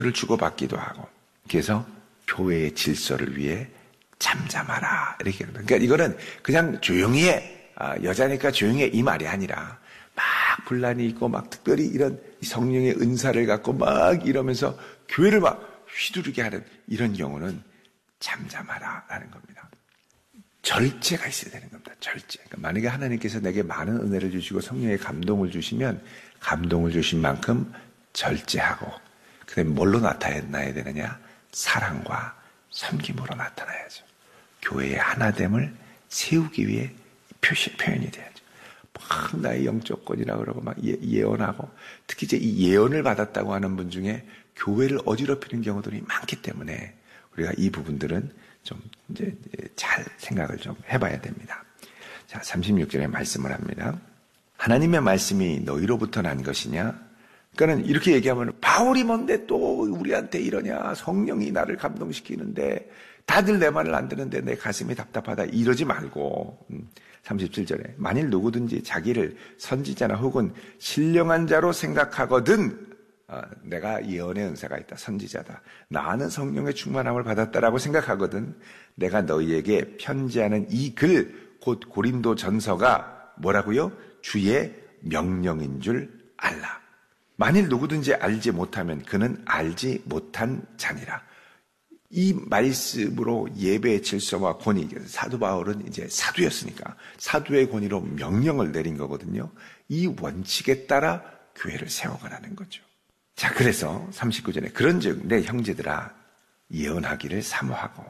주고받기도 하고, 그래서 교회의 질서를 위해 잠잠하라 이렇게. 그러니까 이거는 그냥 조용히 해, 여자니까 조용히 해 이 말이 아니라 막 분란이 있고 막 특별히 이런 성령의 은사를 갖고 막 이러면서 교회를 막 휘두르게 하는 이런 경우는 잠잠하라라는 겁니다. 절제가 있어야 되는 겁니다. 절제. 그러니까 만약에 하나님께서 내게 많은 은혜를 주시고 성령의 감동을 주시면 감동을 주신 만큼 절제하고, 그다음에 뭘로 나타나야 되느냐? 사랑과 섬김으로 나타나야죠. 교회의 하나됨을 세우기 위해 표현이 돼야죠. 막 나의 영적권이라 그러고 막 예언하고, 특히 이제 이 예언을 받았다고 하는 분 중에 교회를 어지럽히는 경우들이 많기 때문에 우리가 이 부분들은 좀 이제 잘 생각을 좀 해봐야 됩니다. 자, 36절에 말씀을 합니다. 하나님의 말씀이 너희로부터 난 것이냐? 그러니까는 이렇게 얘기하면 바울이 뭔데 또 우리한테 이러냐? 성령이 나를 감동시키는데 다들 내 말을 안 듣는데 내 가슴이 답답하다 이러지 말고, 37절에 만일 누구든지 자기를 선지자나 혹은 신령한 자로 생각하거든, 내가 예언의 은사가 있다, 선지자다, 나는 성령의 충만함을 받았다라고 생각하거든, 내가 너희에게 편지하는 이 글 곧 고린도 전서가 뭐라고요? 주의 명령인 줄 알라. 만일 누구든지 알지 못하면 그는 알지 못한 자니라. 이 말씀으로 예배의 질서와 권위, 사도 바울은 이제 사도였으니까 사도의 권위로 명령을 내린 거거든요. 이 원칙에 따라 교회를 세워가라는 거죠. 자, 그래서 39절에 그런즉 내 형제들아 예언하기를 사모하고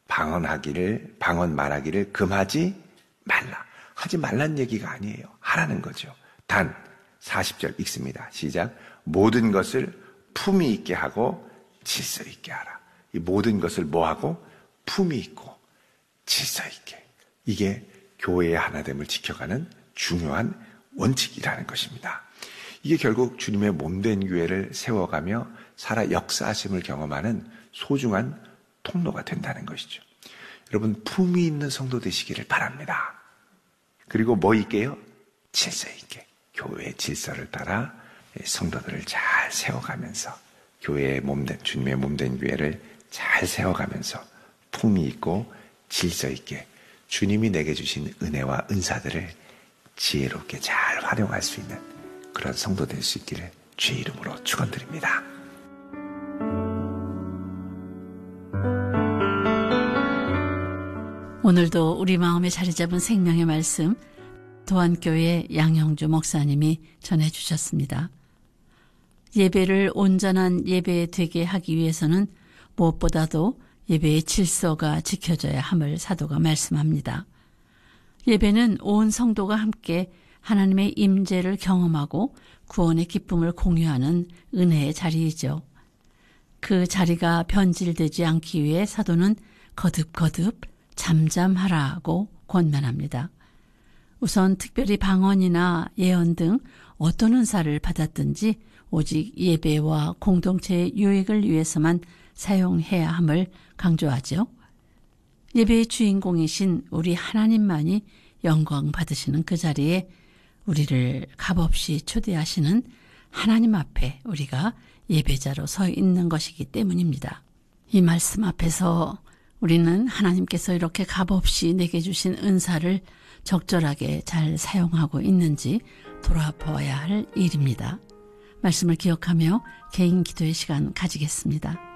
방언 말하기를 금하지 말라. 하지 말란 얘기가 아니에요. 하라는 거죠. 단 40절 읽습니다. 시작. 모든 것을 품위 있게 하고 질서 있게 하라. 이 모든 것을 뭐하고? 품위 있고 질서 있게. 이게 교회의 하나됨을 지켜가는 중요한 원칙이라는 것입니다. 이게 결국 주님의 몸된 교회를 세워가며 살아 역사하심을 경험하는 소중한 통로가 된다는 것이죠. 여러분, 품위 있는 성도 되시기를 바랍니다. 그리고 뭐 있게요? 질서 있게. 교회의 질서를 따라 성도들을 잘 세워가면서 교회의 몸된, 주님의 몸된 교회를 잘 세워가면서 품위 있고 질서 있게 주님이 내게 주신 은혜와 은사들을 지혜롭게 잘 활용할 수 있는 그런 성도 될 수 있기를 주의 이름으로 축원드립니다. 오늘도 우리 마음에 자리 잡은 생명의 말씀 도안교회 양형주 목사님이 전해주셨습니다. 예배를 온전한 예배 되게 하기 위해서는 무엇보다도 예배의 질서가 지켜져야 함을 사도가 말씀합니다. 예배는 온 성도가 함께 하나님의 임재를 경험하고 구원의 기쁨을 공유하는 은혜의 자리이죠. 그 자리가 변질되지 않기 위해 사도는 거듭거듭 잠잠하라고 권면합니다. 우선 특별히 방언이나 예언 등 어떤 은사를 받았든지 오직 예배와 공동체의 유익을 위해서만 사용해야 함을 강조하죠. 예배의 주인공이신 우리 하나님만이 영광 받으시는 그 자리에 우리를 값없이 초대하시는 하나님 앞에 우리가 예배자로 서 있는 것이기 때문입니다. 이 말씀 앞에서 우리는 하나님께서 이렇게 값없이 내게 주신 은사를 적절하게 잘 사용하고 있는지 돌아보아야 할 일입니다. 말씀을 기억하며 개인 기도의 시간 가지겠습니다.